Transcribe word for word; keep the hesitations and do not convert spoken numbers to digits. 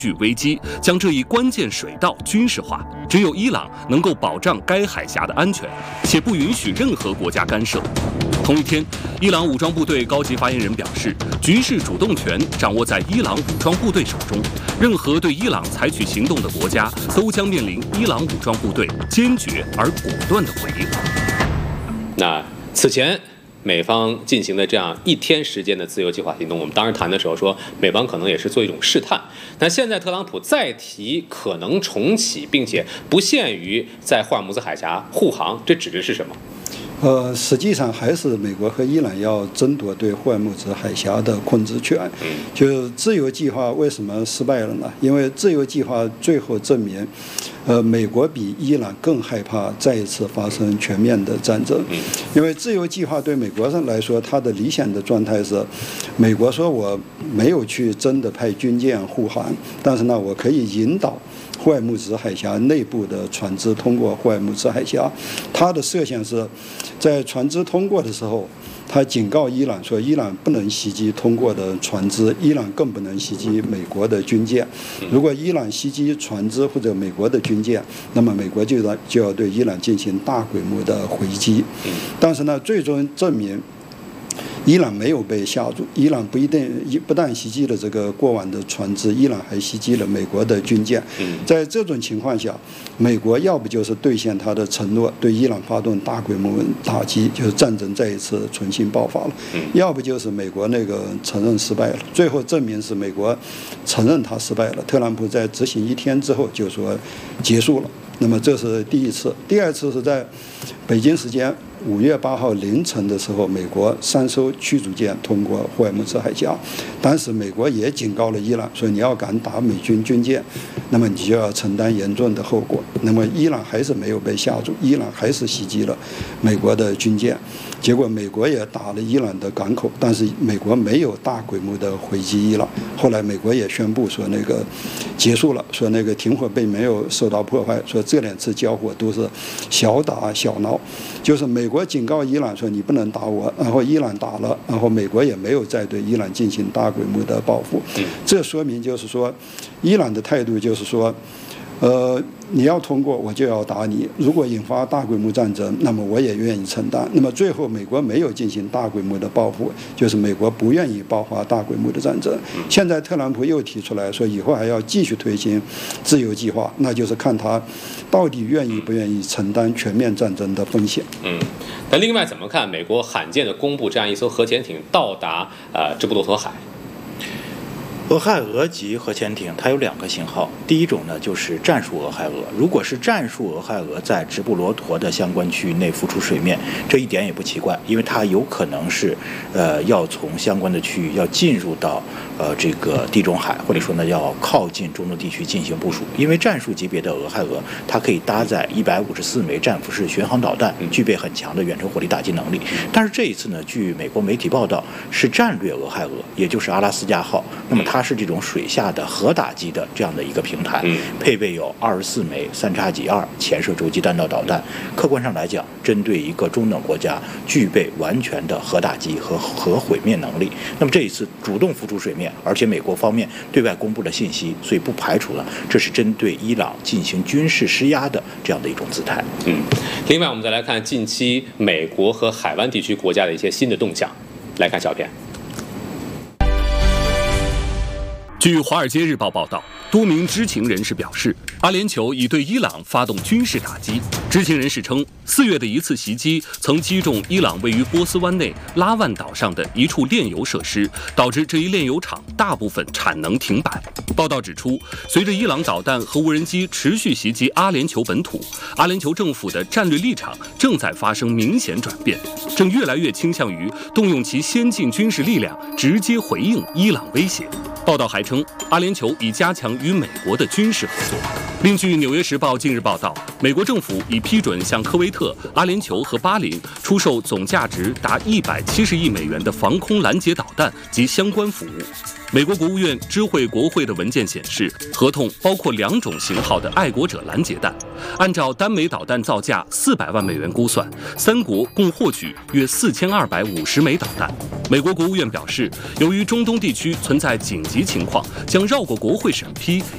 据危机，将这一关键水道军事化。只有伊朗能够保障该海峡的安全，且不允许任何国家干涉。同一天，伊朗武装部队高级发言人表示，局势主动权掌握在伊朗武装部队手中，任何对伊朗采取行动的国家都将面临伊朗武装部队坚决而果断的回应。 那此前美方进行的这样一天时间的自由计划行动，我们当时谈的时候说，美方可能也是做一种试探。那现在特朗普再提可能重启，并且不限于在霍尔木兹海峡护航，这指的是什么？ 呃，实际上还是美国和伊朗要争夺对霍尔木兹海峡的控制权。就自由计划为什么失败了呢？因为自由计划最后证明，呃，美国比伊朗更害怕再一次发生全面的战争。因为自由计划对美国人来说，它的理想的状态是，美国说我没有去真的派军舰护航，但是呢，我可以引导霍尔木兹海峡内部的船只通过霍尔木兹海峡。它的设想是，在船只通过的时候，他警告伊朗说，伊朗不能袭击通过的船只，伊朗更不能袭击美国的军舰。如果伊朗袭击船只或者美国的军舰，那么美国就要就要对伊朗进行大规模的回击。但是呢，最终证明，伊朗没有被吓住，伊朗不一定不但袭击了这个过往的船只，伊朗还袭击了美国的军舰。在这种情况下，美国要不就是兑现他的承诺，对伊朗发动大规模打击，就是战争再一次重新爆发了；要不就是美国那个承认失败了。最后证明是美国承认他失败了，特朗普在执行一天之后就说结束了。那么这是第一次，第二次是在北京时间五月八号凌晨的时候，美国三艘驱逐舰通过霍尔木兹海峡。当时美国也警告了伊朗，说你要敢打美军军舰，那么你就要承担严重的后果。那么伊朗还是没有被吓住，伊朗还是袭击了美国的军舰。结果美国也打了伊朗的港口，但是美国没有大规模的回击伊朗。后来美国也宣布说那个结束了，说那个停火并没有受到破坏，说这两次交火都是小打小闹，就是美国警告伊朗说你不能打我，然后伊朗打了，然后美国也没有再对伊朗进行大规模的报复。这说明就是说，伊朗的态度就是说，呃，你要通过我就要打你，如果引发大规模战争，那么我也愿意承担。那么最后美国没有进行大规模的报复，就是美国不愿意爆发大规模的战争。现在特朗普又提出来说以后还要继续推行自由计划，那就是看他到底愿意不愿意承担全面战争的风险。 嗯，那另外怎么看美国罕见的公布这样一艘核潜艇到达呃直布罗陀海？ 俄亥俄级核潜艇它有两个型号，第一种呢就是战术俄亥俄，如果是战术俄亥俄在直布罗陀的相关区域内浮出水面，这一点也不奇怪，因为它有可能是呃要从相关的区域要进入到呃这个地中海，或者说呢要靠近中东地区进行部署。因为战术级别的俄亥俄它可以搭载一百五十四枚战斧式巡航导弹，具备很强的远程火力打击能力。但是这一次呢，据美国媒体报道，是战略俄亥俄，也就是阿拉斯加号，那么它是这种水下的核打击的这样的一个平台，配备有二十四枚三叉戟二潜射洲际弹道导弹。客观上来讲，针对一个中等国家具备完全的核打击和核毁灭能力。那么这一次主动浮出水面，而且美国方面对外公布了信息，所以不排除了这是针对伊朗进行军事施压的这样的一种姿态。 嗯，另外我们再来看近期美国和海湾地区国家的一些新的动向，来看小片。 据《华尔街日报》报道，多名知情人士表示，阿联酋已对伊朗发动军事打击。知情人士称，四月的一次袭击曾击中伊朗位于波斯湾内拉万岛上的一处炼油设施，导致这一炼油厂大部分产能停摆。报道指出，随着伊朗导弹和无人机持续袭击阿联酋本土，阿联酋政府的战略立场正在发生明显转变，正越来越倾向于动用其先进军事力量直接回应伊朗威胁。报道还称，阿联酋已加强与美国的军事合作。另据《纽约时报》近日报道，美国政府已批准向科威特、阿联酋和巴林出售总价值达一百七十亿美元的防空拦截导弹及相关服务。美国国务院知会国会的文件显示，合同包括两种型号的爱国者拦截弹，按照单枚导弹造价四百万美元估算，三国共获取约四千二百五十枚导弹。美国国务院表示，由于中东地区存在紧急情况，将绕过国会审批，